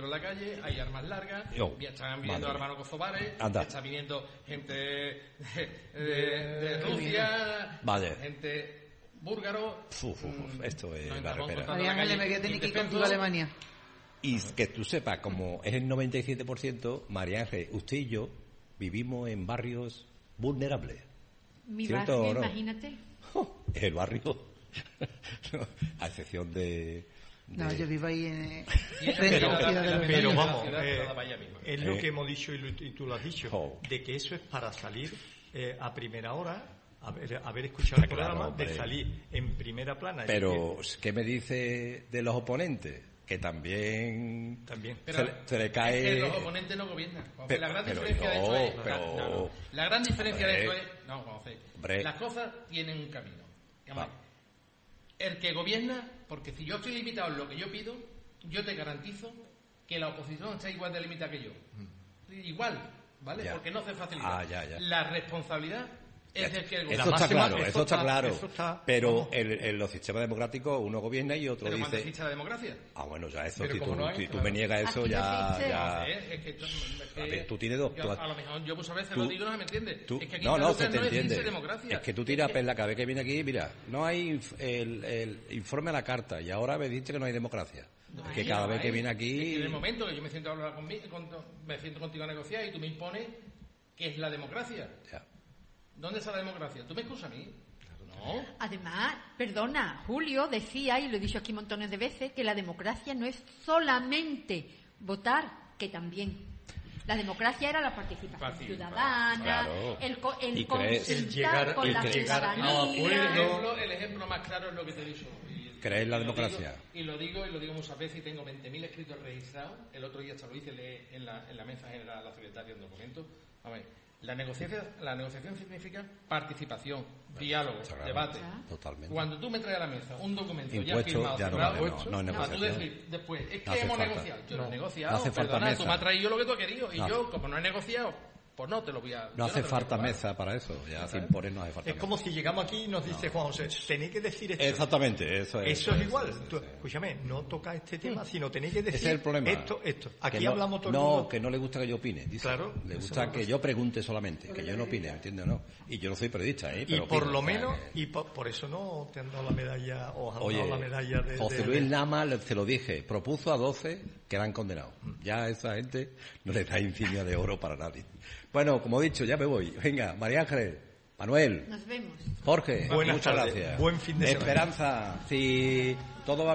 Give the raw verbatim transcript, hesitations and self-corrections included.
en la calle, hay armas largas, Yo, ya están viniendo madre hermanos kosovares, Anda. está viniendo gente de, de, de Rusia, Vale. gente búlgaro. Uf, uf, uf, esto es nos la estamos repera. encontrando en la María Ángeles calle me voy a tener que ir indefensos. contigo a Alemania. Y que tú sepas, como es el noventa y siete por ciento, María Ángel, usted y yo vivimos en barrios vulnerables. Mi ¿Cierto barrio, o no? imagínate. Oh, el barrio, no, a excepción de... de- No, yo vivo ahí en... Y frente pero- a la ciudad de los Pero la vamos, ciudad eh, toda vaya misma. es lo Eh. que hemos dicho y, lo- y tú lo has dicho, Oh. de que eso es para salir eh, a primera hora, haber, haber escuchado el Claro, programa, hombre. de salir en primera plana. y Pero, ¿qué me dice de los oponentes? Que también... que también. se, le- se le cae... es que los oponentes no gobiernan. Juanfe. Pero- la gran pero diferencia de no, esto es... pero- no, no. La gran diferencia de Hombre. esto es... No, Juanfe. Hombre. Las cosas tienen un camino. Vamos a ver. Va. El que gobierna, porque si yo estoy limitado en lo que yo pido, yo te garantizo que la oposición está igual de limitada que yo. Igual, ¿vale? Ya. Porque no se facilita. Ah, ya, ya. La responsabilidad es del que el Eso gobierna. está máxima- claro, eso eso está está- claro. eso está- pero vamos. en, en los sistemas democráticos uno gobierna y otro Pero cuando dice... existe la democracia. Ah, bueno, ya eso, Pero si tú, como no hay, si tú claro. me niegas eso, Aquí no ya... existe. ya... ¿Eh? Es que, es que- A ver, tú tienes dos- yo- tú- a lo mejor yo muchas veces tú- lo digo y no se me entiende. Tú- es que aquí no, en no, Andalucía se te no entiende. existe democracia. Es que tú tiras Es que- perla cada vez que viene aquí, mira, no hay inf- el, el informe a la carta y ahora me dices que no hay democracia. No es que hay, cada no vez que hay. viene Es que aquí... en el momento que yo me siento a hablar conmigo, con- me siento contigo a negociar y tú me impones que es la democracia. Ya. ¿Dónde está la democracia? ¿Tú me excusas a mí? No. Además, perdona, Julio decía, y lo he dicho aquí montones de veces, que la democracia no es solamente votar, que también. La democracia era la participación Participación, ciudadana, claro. el, co- el Y creer- consultar el llegar- con el la llegar a ciudadanía. El acuerdo. ejemplo, el ejemplo más claro es lo que te he dicho. Y- ¿Crees en la y lo democracia? digo- Y lo digo y lo digo muchas veces y tengo veinte mil escritos registrados. El otro día hasta lo hice le- en la, en la mesa general la secretaria un documento. A ver, la negociación, la negociación significa participación, diálogo, Está claro. debate. Totalmente. Cuando tú me traes a la mesa un documento ya Impuesto, firmado, ya no cerrado, vale, no, no es para tú negociación. decir después, es que No hace hemos falta. negociado. Yo No. no he negociado, No hace falta perdona, mesa. tú me has traído lo que tú has querido y No. yo, como no he negociado, pues no te lo voy a... yo No hace te lo voy a falta aprobar. mesa para eso, ya sin poner no hace falta Es como mesa. si llegamos aquí y nos dice Juan José, tenéis que decir esto. Exactamente, eso es. Eso es igual. sí, sí, Tú- sí. escúchame, no toca este tema, sino tenéis que decir Ese es el problema. esto, esto. Aquí Que no, hablamos todo el No, mundo. que no le gusta que yo opine. Dice. Claro, Le eso gusta es lo que que- yo pregunte solamente, que yo no opine, ¿me entiendes o no? Y yo no soy periodista, ¿eh? Y Pero por opino, lo o sea, menos, que- y por, por eso no te han dado la medalla, o han Oye, dado la medalla de... José de- Luis Lama, le- se lo dije, propuso a doce que eran condenados. Ya a esa gente no le da insignia de oro para nadie. Bueno, como he dicho, ya me voy. Venga, María Ángeles, Manuel, Nos vemos. Jorge, Buenas muchas tardes, gracias. buen fin de semana. Esperanza, si todo va